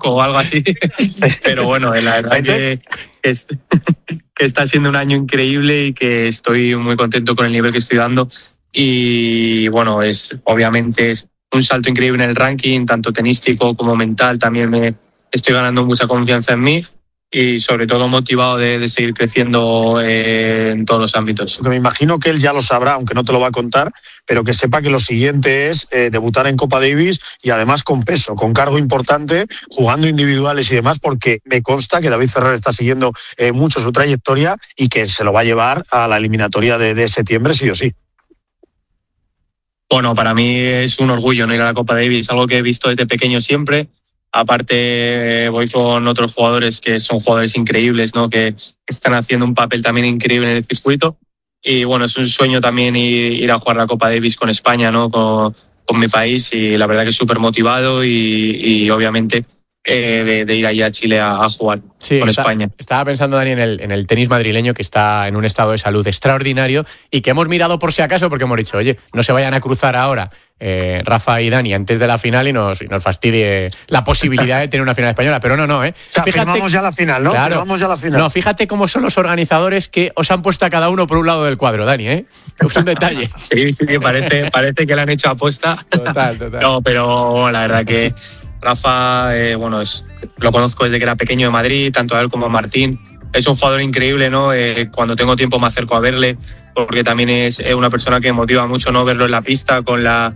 loco o algo así. Pero bueno, la verdad que está siendo un año increíble y que estoy muy contento con el nivel que estoy dando. Y bueno, obviamente es un salto increíble en el ranking, tanto tenístico como mental. También me estoy ganando mucha confianza en mí y sobre todo motivado de seguir creciendo en todos los ámbitos. Me imagino que él ya lo sabrá, aunque no te lo va a contar, pero que sepa que lo siguiente es debutar en Copa Davis y además con peso, con cargo importante, jugando individuales y demás, porque me consta que David Ferrer está siguiendo mucho su trayectoria y que se lo va a llevar a la eliminatoria de septiembre sí o sí. Bueno, para mí es un orgullo no ir a la Copa Davis, algo que he visto desde pequeño siempre. Aparte, voy con otros jugadores que son jugadores increíbles, ¿no? Que están haciendo un papel también increíble en el circuito. Y bueno, es un sueño también ir a jugar la Copa Davis con España, ¿no? Con mi país. Y la verdad que súper motivado y obviamente de ir allá a Chile a jugar con España. Estaba pensando, Dani, en el tenis madrileño, que está en un estado de salud extraordinario y que hemos mirado por si acaso, porque hemos dicho, oye, no se vayan a cruzar ahora Rafa y Dani antes de la final y nos fastidie la posibilidad de tener una final española, pero no, ¿eh? O sea, firmamos ya la final, ¿no? Claro, firmamos ya la final. No, fíjate cómo son los organizadores que os han puesto a cada uno por un lado del cuadro, Dani, ¿eh? Es un detalle. Sí, parece que le han hecho aposta. Total. No, pero la verdad que Rafa, lo conozco desde que era pequeño de Madrid, tanto a él como a Martín. Es un jugador increíble, ¿no? Cuando tengo tiempo me acerco a verle, porque también es una persona que motiva mucho, ¿no? Verlo en la pista con la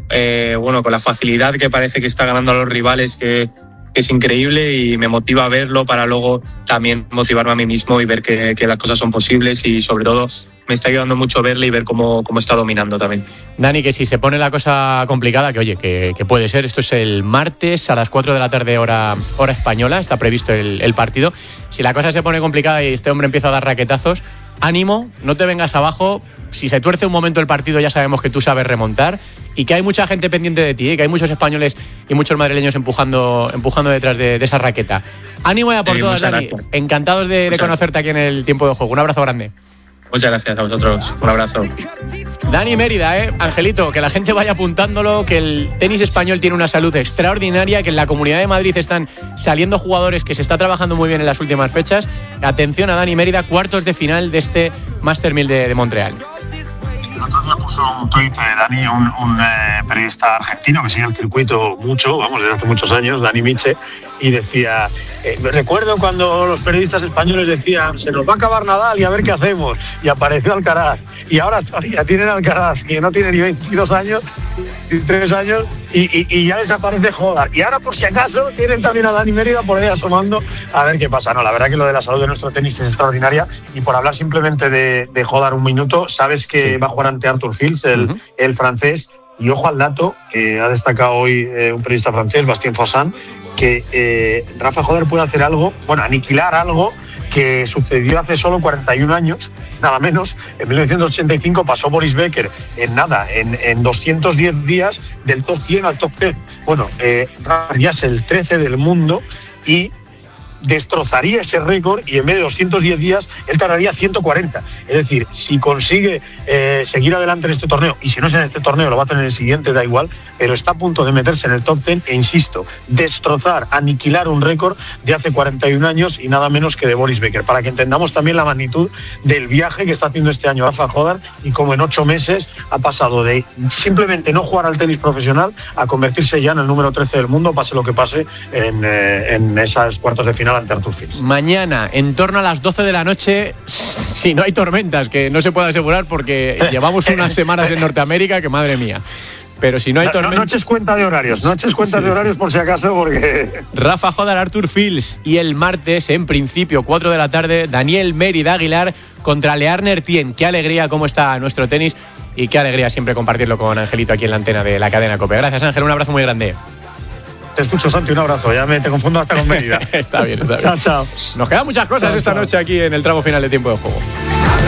facilidad que parece que está ganando a los rivales, que es increíble, y me motiva a verlo para luego también motivarme a mí mismo y ver que las cosas son posibles, y sobre todo me está ayudando mucho verle y ver cómo está dominando también. Dani, que si se pone la cosa complicada, que puede ser, esto es el martes a las 4 de la tarde hora española, está previsto el partido. Si la cosa se pone complicada y este hombre empieza a dar raquetazos, ánimo, no te vengas abajo. Si se tuerce un momento el partido, ya sabemos que tú sabes remontar y que hay mucha gente pendiente de ti, que hay muchos españoles y muchos madrileños empujando detrás de esa raqueta. Ánimo ya por todas, Dani. Gracias. Encantados de conocerte aquí en el Tiempo de Juego. Un abrazo grande. Muchas gracias a vosotros. Un abrazo. Dani Mérida, Angelito, que la gente vaya apuntándolo, que el tenis español tiene una salud extraordinaria, que en la Comunidad de Madrid están saliendo jugadores, que se está trabajando muy bien en las últimas fechas. Atención a Dani Mérida, cuartos de final de este Master 1000 de Montreal. El otro día puso un tuit, Dani, un periodista argentino que sigue el circuito mucho, desde hace muchos años, Dani Miche, y decía, recuerdo cuando los periodistas españoles decían, se nos va a acabar Nadal y a ver qué hacemos, y apareció Alcaraz, y ahora ya tienen Alcaraz, que no tiene ni 22 años, 23 años, y ya desaparece Jodar, y ahora por si acaso tienen también a Dani Mérida por ahí asomando a ver qué pasa. No, la verdad que lo de la salud de nuestro tenis es extraordinaria, y por hablar simplemente de Jodar un minuto, sabes que va a jugar ante Arthur Fils, el francés, y ojo al dato que ha destacado hoy un periodista francés, Bastien Fossan, que Rafa Jodar puede hacer algo, aniquilar algo que sucedió hace solo 41 años, nada menos. En 1985 pasó Boris Becker en 210 días del top 100 al top 10. Rafa ya es el 13 del mundo y destrozaría ese récord, y en vez de 210 días él tardaría 140. Es decir, si consigue seguir adelante en este torneo, y si no es en este torneo lo va a hacer en el siguiente, da igual, pero está a punto de meterse en el top 10 e insisto, destrozar, aniquilar un récord de hace 41 años y nada menos que de Boris Becker, para que entendamos también la magnitud del viaje que está haciendo este año Rafa Jodar, y como en 8 meses ha pasado de simplemente no jugar al tenis profesional a convertirse ya en el número 13 del mundo, pase lo que pase en esas cuartos de final ante Arthur Fils. Mañana, en torno a las 12 de la noche, si no hay tormentas, que no se puede asegurar porque llevamos unas semanas en Norteamérica que madre mía. Pero si no hay tormentas... No eches cuenta de horarios, de horarios por si acaso, porque... Rafa Jodar, Arthur Fils, y el martes, en principio, 4 de la tarde, Daniel Mérida Aguilar contra Learner Tien. Qué alegría cómo está nuestro tenis, y qué alegría siempre compartirlo con Angelito aquí en la antena de la cadena COPE. Gracias, Ángel, un abrazo muy grande. Te escucho, Santi, un abrazo. Ya te confundo hasta con Mérida. Está bien. Chao. Nos quedan muchas cosas esta noche aquí en el tramo final de Tiempo de Juego.